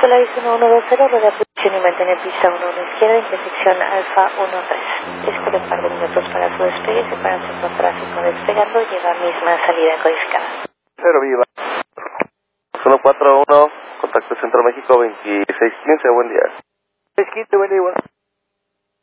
Solaris 1120, rueda posición y mantener pista 11 izquierda, intersección Alfa 13. Disculpe un par de minutos para su despegue, separándose con tráfico despegando, lleva misma salida codificada. 0 viva. 141, contacto Centro México 2615, buen día. 2615, buen día, bueno.